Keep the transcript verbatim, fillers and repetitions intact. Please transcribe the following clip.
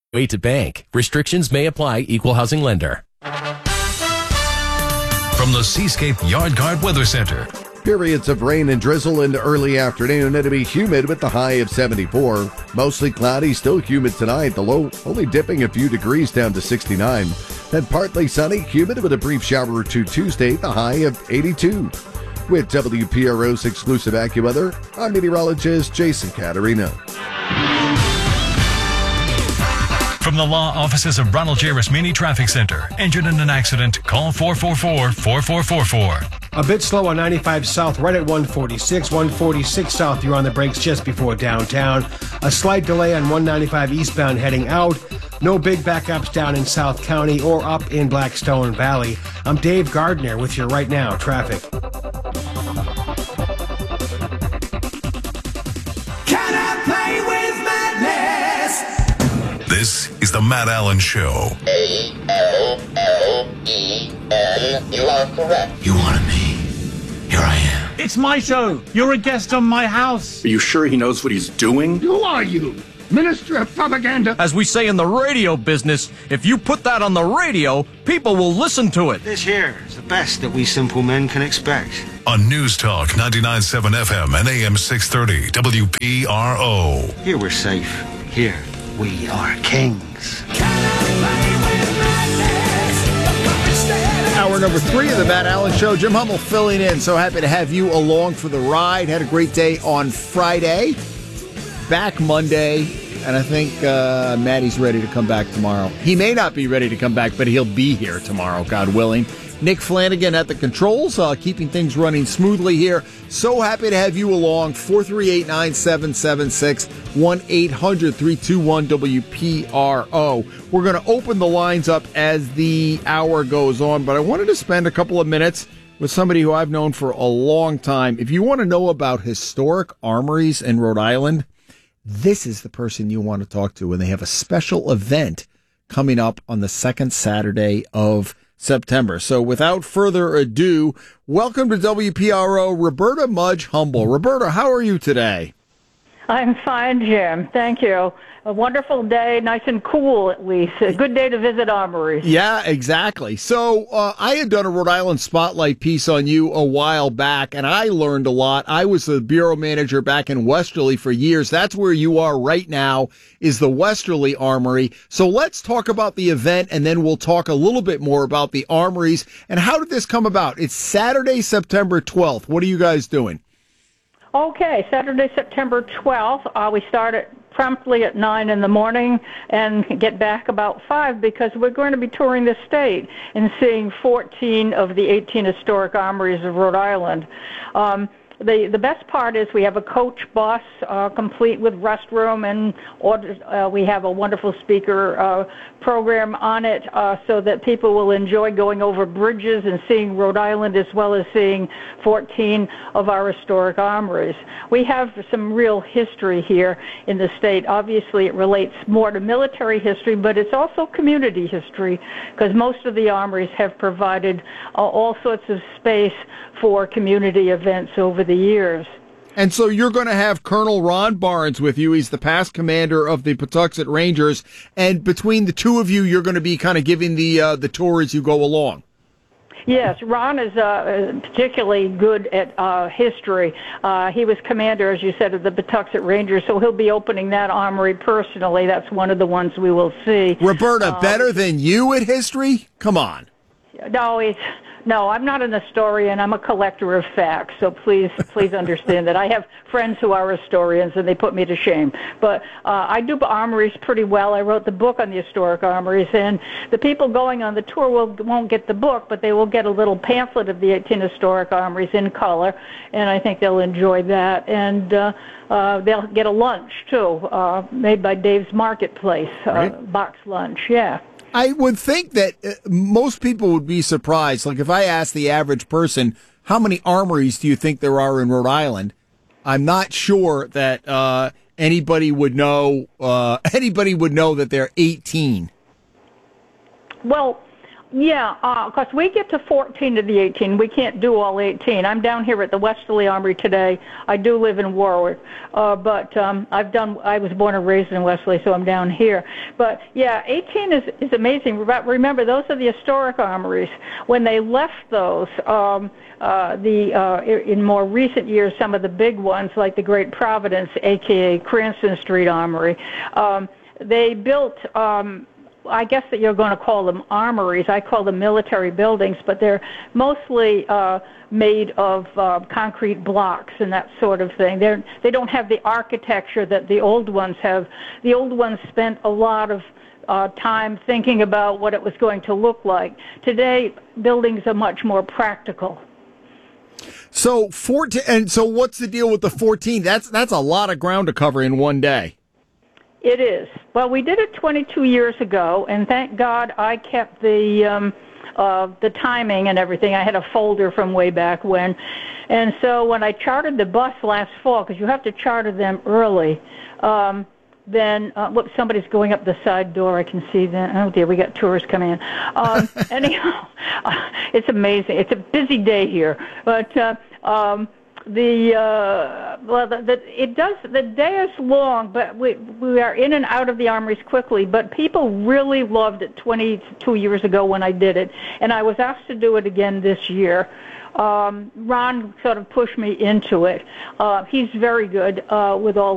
Way to bank. Restrictions may apply. Equal housing lender. From the Seascape Yard Guard Weather Center. Periods of rain and drizzle in the early afternoon. It'll be humid with the high of seventy-four. Mostly cloudy, still humid tonight. The low only dipping a few degrees down to sixty-nine. Then partly sunny, humid with a brief shower or two Tuesday, the high of eighty-two. With W P R O's exclusive AccuWeather, I'm meteorologist Jason Caterino. From the law offices of Ronald J. Rasmini Traffic Center. Injured in an accident? Call four four four, four four four four. A bit slow on ninety-five South, right at one forty-six. one forty-six South, you're on the brakes just before downtown. A slight delay on one ninety-five eastbound heading out. No big backups down in South County or up in Blackstone Valley. I'm Dave Gardner with your Right Now traffic. Can I play with madness? This is the Matt Allen Show. A L L E N. You are correct. You wanted me. Here I am. It's my show. You're a guest on my house. Are you sure he knows what he's doing? Who are you? Minister of Propaganda? As we say in the radio business, if you put that on the radio, people will listen to it. This here is the best that we simple men can expect. On News Talk ninety-nine point seven F M and A M six thirty W P R O. Here we're safe. Here we are kings. Hour number three of the Matt Allen Show. Jim Hummel filling in. So happy to have you along for the ride. Had a great day on Friday. Back Monday. And I think uh, Maddie's ready to come back tomorrow. He may not be ready to come back, but he'll be here tomorrow, God willing. Nick Flanagan at the controls, uh, keeping things running smoothly here. So happy to have you along. four three eight, nine seven seven six, one eight hundred, three two one, W P R O. We're going to open the lines up as the hour goes on, but I wanted to spend a couple of minutes with somebody who I've known for a long time. If you want to know about historic armories in Rhode Island, this is the person you want to talk to, and they have a special event coming up on the second Saturday of September. So without further ado, welcome to W P R O, Roberta Mudge Humble. Roberta, how are you today? I'm fine, Jim. Thank you. A wonderful day, nice and cool at least. A good day to visit armories. Yeah, exactly. So uh, I had done a Rhode Island Spotlight piece on you a while back, and I learned a lot. I was the bureau manager back in Westerly for years. That's where you are right now, is the Westerly Armory. So let's talk about the event, and then we'll talk a little bit more about the armories. And how did this come about? It's Saturday, September twelfth. What are you guys doing? Okay, Saturday, September twelfth. Uh, we start at promptly at nine in the morning and get back about five because we're going to be touring the state and seeing fourteen of the eighteen historic armories of Rhode Island. Um, The the best part is we have a coach bus uh, complete with restroom, and order, uh, we have a wonderful speaker uh, program on it uh, so that people will enjoy going over bridges and seeing Rhode Island as well as seeing fourteen of our historic armories. We have some real history here in the state. Obviously, it relates more to military history, but it's also community history because most of the armories have provided uh, all sorts of space for community events over the years. And so you're going to have Colonel Ron Barnes with you. He's the past commander of the Patuxent Rangers. And between the two of you, you're going to be kind of giving the uh, the tour as you go along. Yes, Ron is uh, particularly good at uh, history. Uh, he was commander, as you said, of the Patuxent Rangers, so he'll be opening that armory personally. That's one of the ones we will see. Roberta, uh, better than you at history? Come on. No, it's... No, I'm not an historian. I'm a collector of facts, so please please understand that. I have friends who are historians, and they put me to shame. But uh, I do armories pretty well. I wrote the book on the historic armories, and the people going on the tour will, won't get the book, but they will get a little pamphlet of the eighteen historic armories in color, and I think they'll enjoy that. And uh, uh, they'll get a lunch, too, uh, made by Dave's Marketplace, uh, right. Box lunch, yeah. I would think that uh, most people would be surprised. Like if I asked the average person, how many armories do you think there are in Rhode Island? I'm not sure that uh, anybody would know. Uh, anybody would know that there are eighteen. Well, Yeah, because uh, we get to fourteen of the eighteen. We can't do all eighteen. I'm down here at the Westerly Armory today. I do live in Warwick, uh, but um, I've done. I was born and raised in Westerly, so I'm down here. But yeah, eighteen is is amazing. But remember, those are the historic armories. When they left those, um, uh, the uh, in more recent years, some of the big ones like the Great Providence, aka Cranston Street Armory, um, they built. Um, I guess that you're going to call them armories. I call them military buildings, but they're mostly uh, made of uh, concrete blocks and that sort of thing. They're, they don't have the architecture that the old ones have. The old ones spent a lot of uh, time thinking about what it was going to look like. Today, buildings are much more practical. So fourteen, and so what's the deal with the fourteen? That's that's a lot of ground to cover in one day. It is. Well, we did it twenty-two years ago, and thank God I kept the um, uh, the timing and everything. I had a folder from way back when. And so when I chartered the bus last fall, because you have to charter them early, um, then, uh, look, somebody's going up the side door. I can see that. Oh, dear, we got tourists coming in. Um, anyhow, uh, it's amazing. It's a busy day here. But... Uh, um, The uh, well, the, the, it does. The day is long, but we we are in and out of the armories quickly. But people really loved it twenty-two years ago when I did it, and I was asked to do it again this year. Um, Ron sort of pushed me into it. Uh, he's very good uh, with all